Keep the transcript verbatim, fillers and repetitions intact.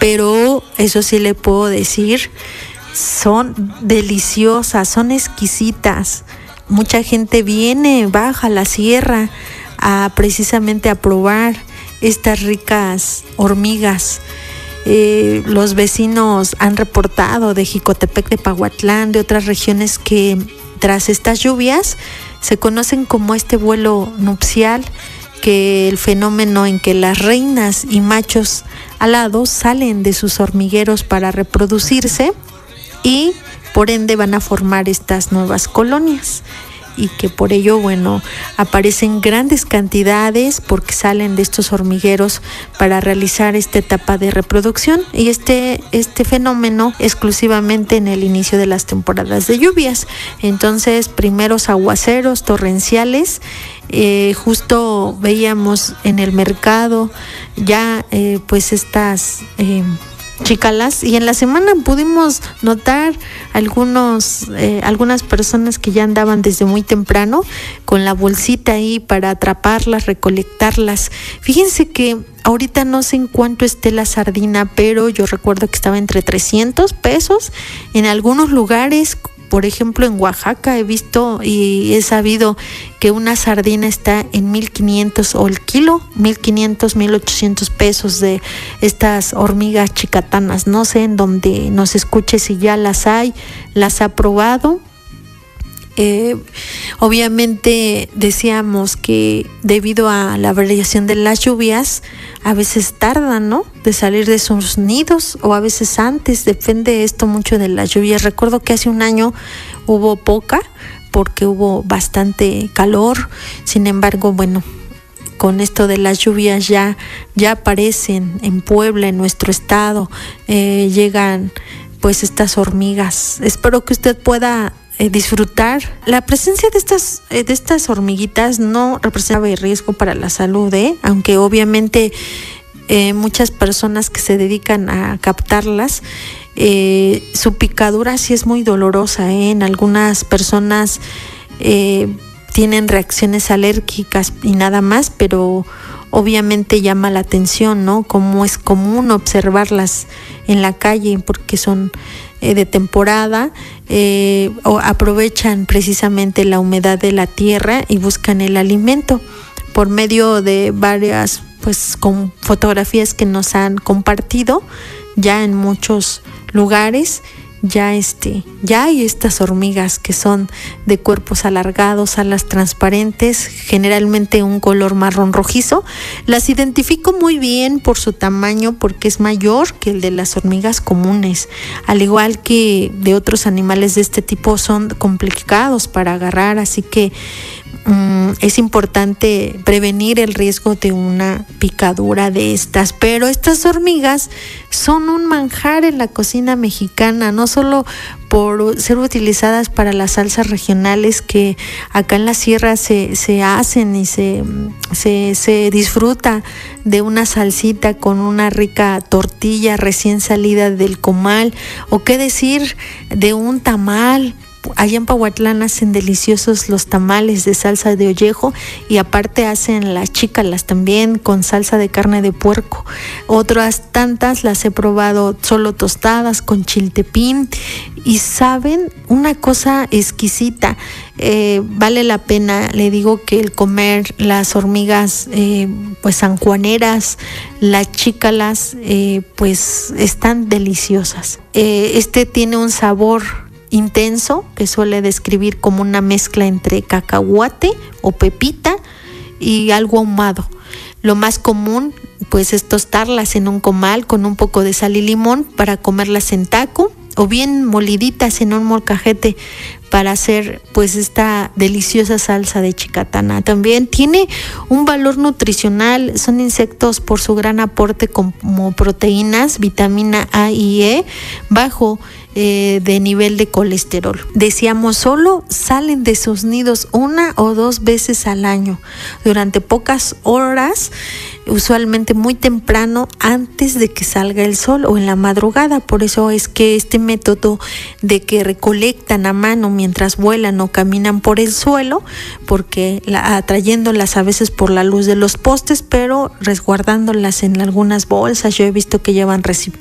pero eso sí le puedo decir, son deliciosas, son exquisitas. Mucha gente viene, baja a la sierra a precisamente a probar estas ricas hormigas. Eh, los vecinos han reportado de Jicotepec, de Pahuatlán, de otras regiones, que tras estas lluvias se conocen como este vuelo nupcial, que el fenómeno en que las reinas y machos alados salen de sus hormigueros para reproducirse y por ende van a formar estas nuevas colonias, y que por ello, bueno, aparecen grandes cantidades porque salen de estos hormigueros para realizar esta etapa de reproducción, y este, este fenómeno exclusivamente en el inicio de las temporadas de lluvias. Entonces, primeros aguaceros torrenciales, eh, justo veíamos en el mercado ya eh, pues estas eh, chícalas, y en la semana pudimos notar algunos eh, algunas personas que ya andaban desde muy temprano con la bolsita ahí para atraparlas, recolectarlas. Fíjense que ahorita no sé en cuánto esté la sardina, pero yo recuerdo que estaba entre trescientos pesos en algunos lugares. Por ejemplo, en Oaxaca he visto y he sabido que una sardina está en mil quinientos o el kilo, mil quinientos, mil ochocientos pesos de estas hormigas chicatanas. No sé en dónde nos escuche si ya las hay, las ha probado. Eh, obviamente decíamos que debido a la variación de las lluvias, a veces tardan, ¿no?, de salir de sus nidos, o a veces antes, depende esto mucho de las lluvias. Recuerdo que hace un año hubo poca porque hubo bastante calor. Sin embargo, bueno, con esto de las lluvias ya, ya aparecen en Puebla, en nuestro estado, eh, llegan pues estas hormigas. Espero que usted pueda Eh, disfrutar. La presencia de estas eh, de estas hormiguitas no representa riesgo para la salud, ¿eh? Aunque obviamente eh, muchas personas que se dedican a captarlas, eh, su picadura sí es muy dolorosa, ¿eh? En algunas personas eh, tienen reacciones alérgicas y nada más, pero obviamente llama la atención, ¿no? Como es común observarlas en la calle porque son eh, de temporada, eh, o aprovechan precisamente la humedad de la tierra y buscan el alimento por medio de varias, pues, con fotografías que nos han compartido ya en muchos lugares. Ya este, ya hay estas hormigas que son de cuerpos alargados, alas transparentes, generalmente un color marrón rojizo. Las identifico muy bien por su tamaño porque es mayor que el de las hormigas comunes. Al igual que de otros animales de este tipo, son complicados para agarrar, así que um, es importante prevenir el riesgo de una picadura de estas. Pero estas hormigas son un manjar en la cocina mexicana, no solo por ser utilizadas para las salsas regionales que acá en la sierra se, se hacen y se, se, se disfruta de una salsita con una rica tortilla recién salida del comal, o qué decir de un tamal. Allá en Pahuatlán hacen deliciosos los tamales de salsa de ollejo, y aparte hacen las chícalas también con salsa de carne de puerco. Otras tantas las he probado solo tostadas con chiltepín, y saben una cosa exquisita. Eh, vale la pena, le digo, que el comer las hormigas eh, pues sanjuaneras, las chícalas, eh, pues están deliciosas. Eh, este tiene un sabor intenso que suele describir como una mezcla entre cacahuate o pepita y algo ahumado. Lo más común pues es tostarlas en un comal con un poco de sal y limón para comerlas en taco, o bien moliditas en un molcajete para hacer pues esta deliciosa salsa de chicatana. También tiene un valor nutricional. Son insectos por su gran aporte como proteínas, vitamina A y E, bajo eh, de nivel de colesterol. Decíamos, solo salen de sus nidos una o dos veces al año, durante pocas horas, usualmente muy temprano, antes de que salga el sol o en la madrugada. Por eso es que este método de que recolectan a mano mientras vuelan o caminan por el suelo, porque la, atrayéndolas a veces por la luz de los postes, pero resguardándolas en algunas bolsas. Yo he visto que llevan recipientes